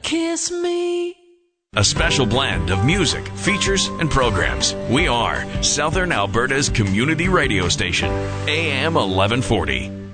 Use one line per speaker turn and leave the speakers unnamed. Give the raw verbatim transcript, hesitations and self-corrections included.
kiss me.
A special blend of music, features, and programs. We are Southern Alberta's community radio station, A M eleven forty.